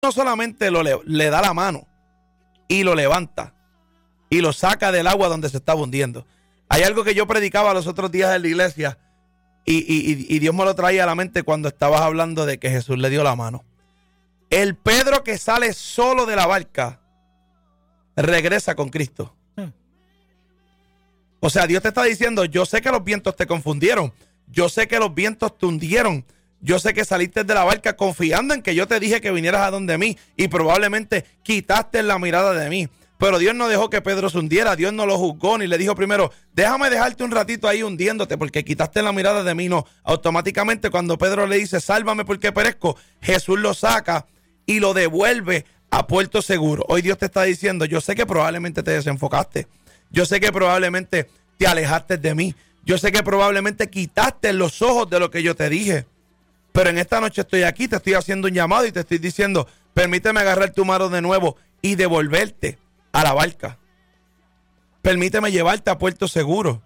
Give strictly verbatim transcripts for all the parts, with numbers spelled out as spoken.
no solamente lo le, le da la mano y lo levanta y lo saca del agua donde se estaba hundiendo. Hay algo que yo predicaba los otros días en la iglesia y, y, y Dios me lo traía a la mente cuando estabas hablando de que Jesús le dio la mano. El Pedro que sale solo de la barca regresa con Cristo. O sea, Dios te está diciendo, yo sé que los vientos te confundieron, yo sé que los vientos te hundieron, yo sé que saliste de la barca confiando en que yo te dije que vinieras a donde mí y probablemente quitaste la mirada de mí. Pero Dios no dejó que Pedro se hundiera, Dios no lo juzgó ni le dijo primero, déjame dejarte un ratito ahí hundiéndote porque quitaste la mirada de mí. No, automáticamente cuando Pedro le dice, sálvame porque perezco, Jesús lo saca y lo devuelve a puerto seguro. Hoy Dios te está diciendo, yo sé que probablemente te desenfocaste, yo sé que probablemente te alejaste de mí, yo sé que probablemente quitaste los ojos de lo que yo te dije, pero en esta noche estoy aquí, te estoy haciendo un llamado y te estoy diciendo, permíteme agarrar tu mano de nuevo y devolverte a la barca. Permíteme llevarte a puerto seguro.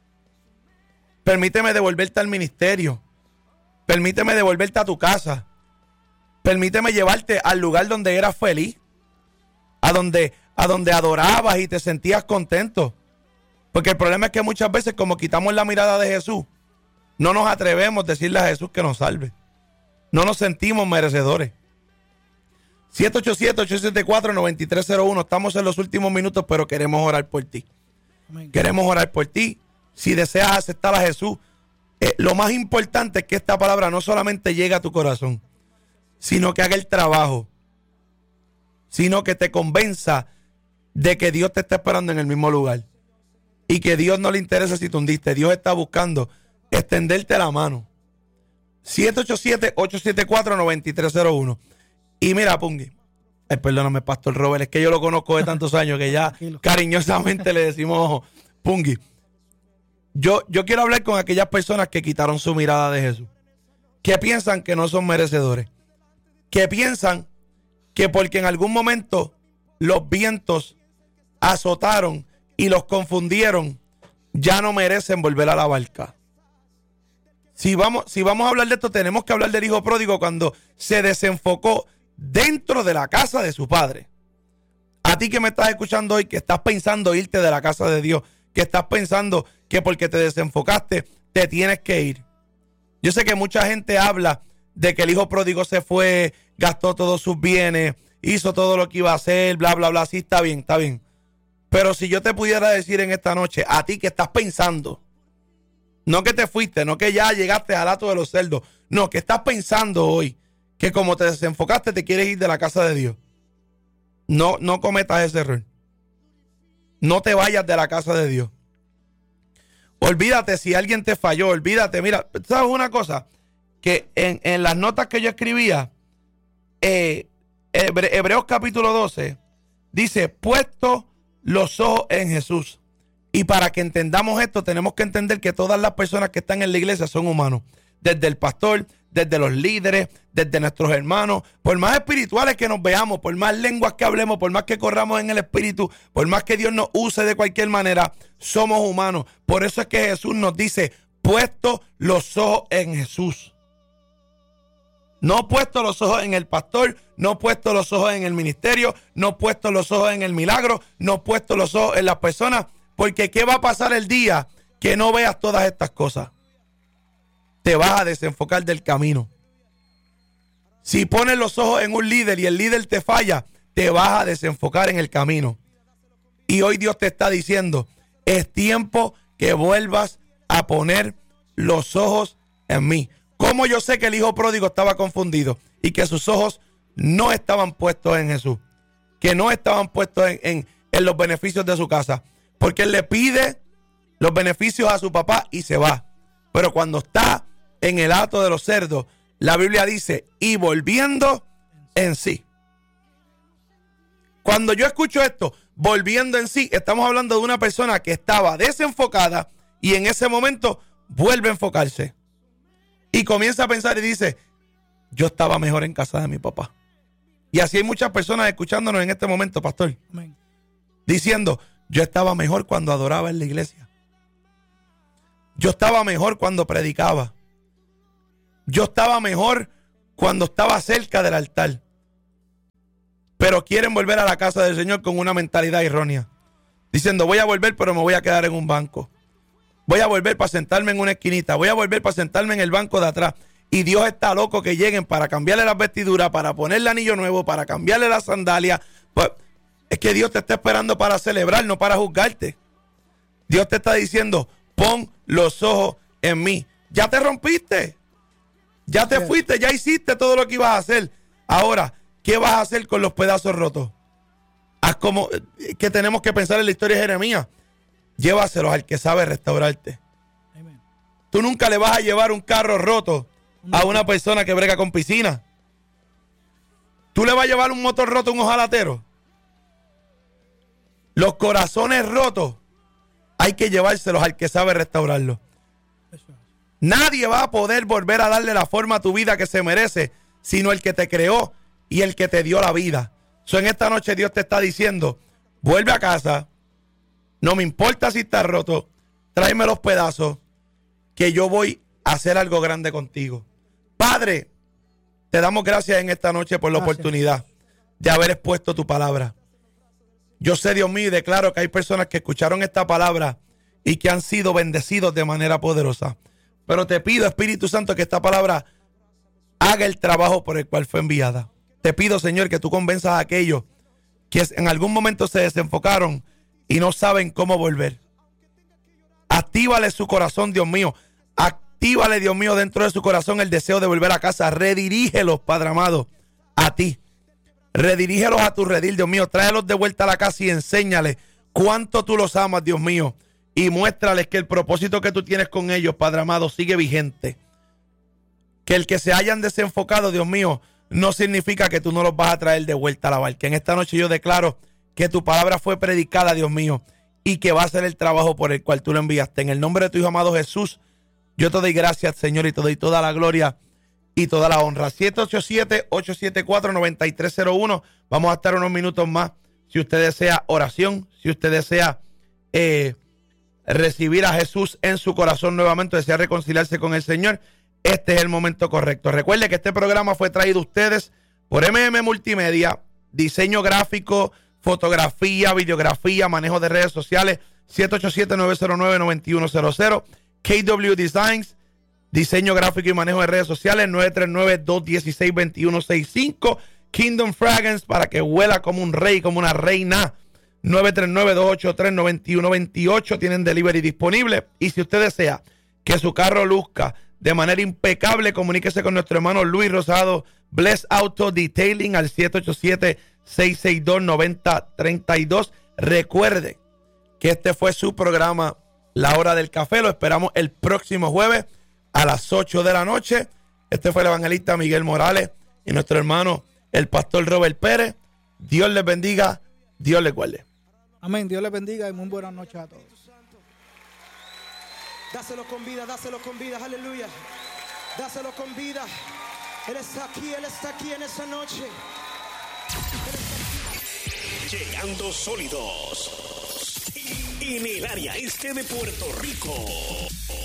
Permíteme devolverte al ministerio. Permíteme devolverte a tu casa. Permíteme llevarte al lugar donde eras feliz, a donde, a donde adorabas y te sentías contento. Porque el problema es que muchas veces, como quitamos la mirada de Jesús, no nos atrevemos a decirle a Jesús que nos salve. No nos sentimos merecedores. siete ocho siete, ocho siete cuatro, nueve tres cero uno. Estamos en los últimos minutos, pero queremos orar por ti. Amén. Queremos orar por ti. Si deseas aceptar a Jesús, eh, lo más importante es que esta palabra no solamente llegue a tu corazón, sino que haga el trabajo, sino que te convenza de que Dios te está esperando en el mismo lugar y que Dios no le interesa si te hundiste. Dios está buscando extenderte la mano. siete ocho siete, ocho siete cuatro, nueve tres cero uno. Y mira, Pungi, ay, perdóname, Pastor Robert, es que yo lo conozco de tantos años que ya cariñosamente le decimos Pungi. Yo, yo quiero hablar con aquellas personas que quitaron su mirada de Jesús, que piensan que no son merecedores, que piensan que porque en algún momento los vientos azotaron y los confundieron, ya no merecen volver a la barca. Si vamos, si vamos a hablar de esto, tenemos que hablar del hijo pródigo cuando se desenfocó dentro de la casa de su padre. A ti que me estás escuchando hoy, que estás pensando irte de la casa de Dios, que estás pensando que porque te desenfocaste te tienes que ir. Yo sé que mucha gente habla de que el hijo pródigo se fue, gastó todos sus bienes, hizo todo lo que iba a hacer, bla, bla, bla. Sí, está bien, está bien. Pero si yo te pudiera decir en esta noche, a ti que estás pensando, no que te fuiste, no que ya llegaste al hato de los cerdos, no, que estás pensando hoy que como te desenfocaste te quieres ir de la casa de Dios. No, no cometas ese error. No te vayas de la casa de Dios. Olvídate si alguien te falló, olvídate. Mira, ¿sabes una cosa? Que en, en las notas que yo escribía, eh, Hebre, Hebreos capítulo doce, dice, puesto los ojos en Jesús. Y para que entendamos esto, tenemos que entender que todas las personas que están en la iglesia son humanos. Desde el pastor, desde los líderes, desde nuestros hermanos. Por más espirituales que nos veamos, por más lenguas que hablemos, por más que corramos en el espíritu, por más que Dios nos use de cualquier manera, somos humanos. Por eso es que Jesús nos dice, puesto los ojos en Jesús. No puesto los ojos en el pastor, no puesto los ojos en el ministerio, no puesto los ojos en el milagro, no puesto los ojos en las personas. Porque ¿qué va a pasar el día que no veas todas estas cosas? Te vas a desenfocar del camino. Si pones los ojos en un líder y el líder te falla, te vas a desenfocar en el camino. Y hoy Dios te está diciendo, es tiempo que vuelvas a poner los ojos en mí. ¿Cómo yo sé que el hijo pródigo estaba confundido y que sus ojos no estaban puestos en Jesús? Que no estaban puestos en, en, en los beneficios de su casa. Porque él le pide los beneficios a su papá y se va. Pero cuando está en el hato de los cerdos, la Biblia dice, y volviendo en sí. Cuando yo escucho esto, volviendo en sí, estamos hablando de una persona que estaba desenfocada y en ese momento vuelve a enfocarse. Y comienza a pensar y dice, yo estaba mejor en casa de mi papá. Y así hay muchas personas escuchándonos en este momento, pastor. Amén. Diciendo, yo estaba mejor cuando adoraba en la iglesia. Yo estaba mejor cuando predicaba. Yo estaba mejor cuando estaba cerca del altar. pero quieren volver a la casa del Señor con una mentalidad errónea. Diciendo, voy a volver, pero me voy a quedar en un banco. Voy a volver para sentarme en una esquinita. Voy a volver para sentarme en el banco de atrás. Y Dios está loco que lleguen para cambiarle las vestiduras, para ponerle anillo nuevo, para cambiarle las sandalias. Pues, es que Dios te está esperando para celebrar, no para juzgarte. Dios te está diciendo, pon los ojos en mí. Ya te rompiste. Ya te fuiste, ya hiciste todo lo que ibas a hacer. Ahora, ¿qué vas a hacer con los pedazos rotos? Haz como que tenemos que pensar en la historia de Jeremías. Llévaselos al que sabe restaurarte. Amen. Tú nunca le vas a llevar un carro roto a una persona que brega con piscina. Tú le vas a llevar un motor roto a un ojalatero. Los corazones rotos hay que llevárselos al que sabe restaurarlos. Nadie va a poder volver a darle la forma a tu vida que se merece, sino el que te creó y el que te dio la vida. So, en esta noche Dios te está diciendo, vuelve a casa, no me importa si estás roto, tráeme los pedazos, que yo voy a hacer algo grande contigo. Padre, te damos gracias en esta noche por la gracias. oportunidad de haber expuesto tu palabra. Yo sé, Dios mío, y declaro que hay personas que escucharon esta palabra y que han sido bendecidos de manera poderosa. Pero te pido, Espíritu Santo, que esta palabra haga el trabajo por el cual fue enviada. Te pido, Señor, que tú convenzas a aquellos que en algún momento se desenfocaron y no saben cómo volver. Actívale su corazón, Dios mío. Actívale, Dios mío, dentro de su corazón el deseo de volver a casa. Redirígelos, Padre amado, a ti. Redirígelos a tu redil, Dios mío. Tráelos de vuelta a la casa y enséñales cuánto tú los amas, Dios mío. Y muéstrales que el propósito que tú tienes con ellos, Padre amado, sigue vigente. Que el que se hayan desenfocado, Dios mío, no significa que tú no los vas a traer de vuelta a la barca. En esta noche yo declaro que tu palabra fue predicada, Dios mío, y que va a ser el trabajo por el cual tú lo enviaste. En el nombre de tu Hijo amado Jesús, yo te doy gracias, Señor, y te doy toda la gloria y toda la honra. siete ocho siete, ocho siete cuatro, nueve tres cero uno. Vamos a estar unos minutos más. Si usted desea oración, si usted desea eh, recibir a Jesús en su corazón nuevamente, desea reconciliarse con el Señor, este es el momento correcto. Recuerde que este programa fue traído a ustedes por M M Multimedia, diseño gráfico, fotografía, videografía, manejo de redes sociales, siete ocho siete, nueve cero nueve, nueve uno cero cero. K W Designs, diseño gráfico y manejo de redes sociales, nueve tres nueve, dos uno seis, dos uno seis cinco. Kingdom Fragrance, para que huela como un rey, como una reina, nueve tres nueve, dos ocho tres, nueve uno dos ocho. Tienen delivery disponible. Y si usted desea que su carro luzca de manera impecable, comuníquese con nuestro hermano Luis Rosado, Bless Auto Detailing, al siete ocho siete, seis seis dos, nueve cero tres dos. Recuerde que este fue su programa La Hora del Café. Lo esperamos el próximo jueves a las ocho de la noche. Este fue el evangelista Miguel Morales y nuestro hermano el pastor Robert Pérez. Dios les bendiga, Dios les guarde. Amén, Dios les bendiga y muy buenas noches a todos. Dáselo con vida, dáselo con vida, aleluya. Dáselo con vida. Él está aquí, Él está aquí en esta noche. Llegando sólidos en el área este de Puerto Rico.